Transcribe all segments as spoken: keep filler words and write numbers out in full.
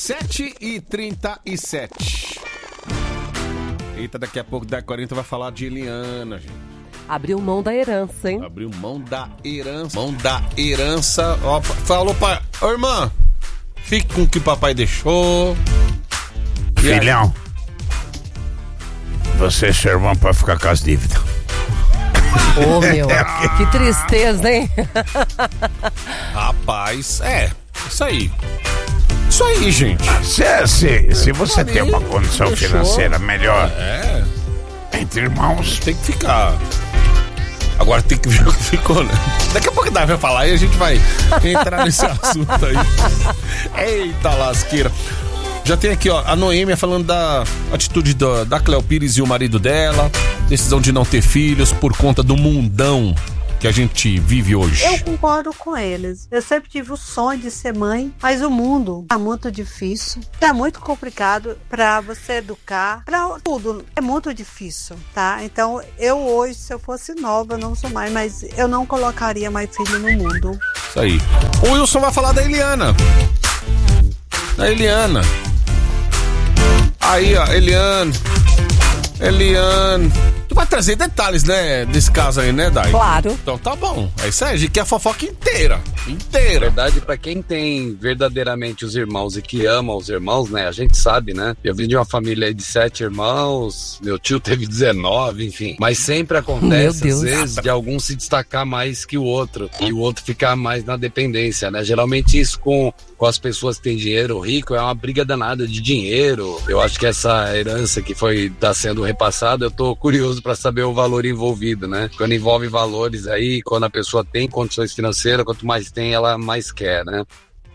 sete e trinta e sete. Eita, daqui a pouco, daqui a quarenta vai falar de Eliana, gente. Abriu mão da herança, hein? Abriu mão da herança. Mão da herança. Ó, falou pra... Ô, irmã, fique com o que o papai deixou. Filhão, você, seu irmão, pode ficar com as dívidas. Ô, meu, que tristeza, hein? Rapaz, é, isso aí. Isso aí, gente. Se, se, se você tem uma condição Fechou. financeira melhor, É, entre irmãos, tem que ficar. Agora tem que ver o que ficou, né? Daqui a pouco dá vai falar e a gente vai entrar nesse assunto aí. Eita lasqueira. Já tem aqui, ó, a Noêmia falando da atitude da, da Cléo Pires e o marido dela. Decisão de não ter filhos por conta do mundão que a gente vive hoje. Eu concordo com eles. Eu sempre tive o sonho de ser mãe, mas o mundo tá muito difícil, tá muito complicado pra você educar, pra tudo. É muito difícil, tá? Então, eu hoje, se eu fosse nova, eu não sou mãe, mas eu não colocaria mais filho no mundo. Isso aí. O Wilson vai falar da Eliana. Da Eliana. Aí, ó, Eliana. Eliana. Tu vai trazer detalhes, né, desse caso aí, né, Dai? Claro. Então tá bom. É isso aí, a gente quer a fofoca inteira. Inteira. Verdade, pra quem tem verdadeiramente os irmãos e que ama os irmãos, né, a gente sabe, né? Eu vim de uma família aí de sete irmãos, meu tio teve dezenove, enfim. Mas sempre acontece, às vezes, de algum se destacar mais que o outro e o outro ficar mais na dependência, né? Geralmente isso com, com as pessoas que têm dinheiro rico é uma briga danada de dinheiro. Eu acho que essa herança que foi, tá sendo repassada, eu tô curioso pra saber o valor envolvido, né? Quando envolve valores aí, quando a pessoa tem condições financeiras, quanto mais tem, ela mais quer, né?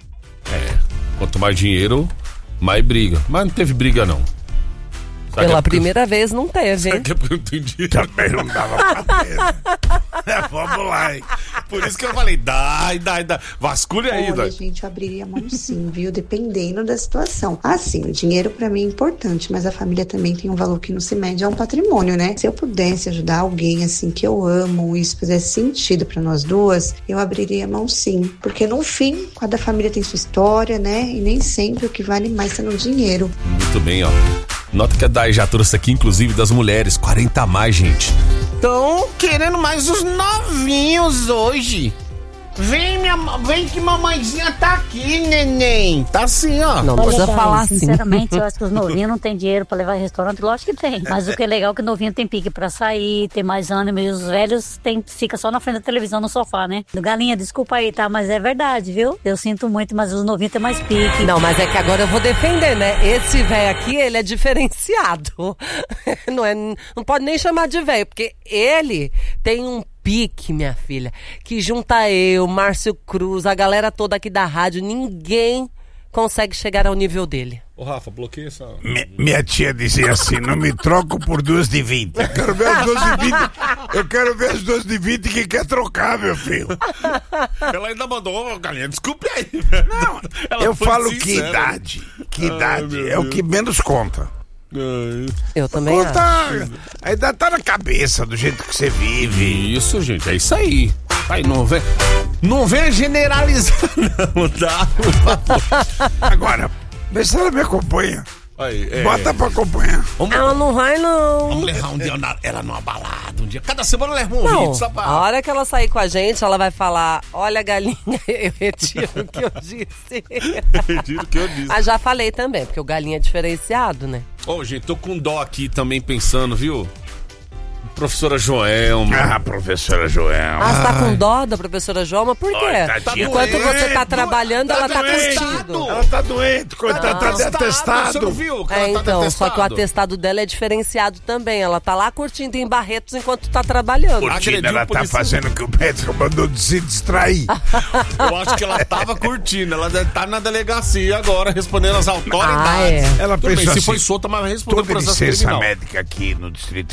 É, quanto mais dinheiro, mais briga. Mas não teve briga, não. Sabe Pela que é primeira porque... vez não teve, hein? Sabe que é porque eu não entendi? também não dava pra ter. É, vamos lá, hein? Por isso que eu falei, dai, dai, dai. Vasculha aí, Olha, dai. gente, eu abriria a mão sim, viu? Dependendo da situação. Assim, o dinheiro pra mim é importante, mas a família também tem um valor que não se mede, é um patrimônio, né? Se eu pudesse ajudar alguém, assim, que eu amo, e isso fizesse sentido pra nós duas, eu abriria a mão sim. Porque no fim, cada família tem sua história, né? E nem sempre o que vale mais é no dinheiro. Muito bem, ó. Nota que a Dai já trouxe aqui, inclusive, das mulheres, quarenta a mais, gente. Estão querendo mais os novinhos hoje. Vem, minha, vem que mamãezinha tá aqui, neném. Tá assim, ó. Não precisa falar assim. Sinceramente, eu acho que os novinhos não têm dinheiro pra levar em restaurante. Lógico que tem. Mas o que é legal é que o novinho tem pique pra sair, tem mais ânimo. E os velhos tem, fica só na frente da televisão, no sofá, né? Galinha, desculpa aí, tá? Mas é verdade, viu? Eu sinto muito, mas os novinhos têm mais pique. Não, mas é que agora eu vou defender, né? Esse velho aqui, ele é diferenciado. Não, é, não pode nem chamar de velho, porque ele tem um pique, minha filha, que junta eu, Márcio Cruz, a galera toda aqui da rádio, ninguém consegue chegar ao nível dele. Ô, Rafa, bloqueia essa... Mi, minha tia dizia assim, não me troco por duas de vinte. Eu quero ver as duas de vinte. Eu quero ver as duas de vinte que quer trocar, meu filho. Ela ainda mandou, oh, galinha, desculpe aí. Velho. Não, Ela eu foi falo sincera. que idade, que Ai, idade meu é o Deus. que menos conta. Ai. Eu também Conta, acho. a idade tá na cabeça do jeito que você vive. Isso, gente, é isso aí. Aí, não vem, não vem generalizar, não, tá? Agora, vê se ela me acompanha. Aí, é. Bota pra acompanhar. Vamos, Ela não vai, não. vamos levar um dia na- ela numa balada, um dia. Cada semana leva um Não, vídeo, só pra... a hora que ela sair com a gente, ela vai falar, olha, galinha, eu retiro o que eu disse. Retiro o que eu disse. Mas já falei também, porque o galinha é diferenciado, né? Ô, gente, tô com dó aqui também pensando, viu? Professora Joelma. Ah, professora Joelma. Ah, você tá com dó da professora Joelma? Por quê? Ai, tadinha. Enquanto você tá Doente, trabalhando, tá ela tá doente. curtindo. Ela tá doente, coitada, tá de Você não atestado. viu que É, ela tá então, de só que o atestado dela é diferenciado também. Ela tá lá curtindo em Barretos enquanto tá trabalhando. Curtindo, Agrediu ela o tá policial. fazendo o que o médico mandou de se distrair. Eu acho que ela tava curtindo. Ela deve estar na delegacia agora, respondendo às autoridades. Ah, é. Ela Tudo bem, pensou se assim, foi solta, mas respondeu toda processo licença criminal. médica aqui no Distrito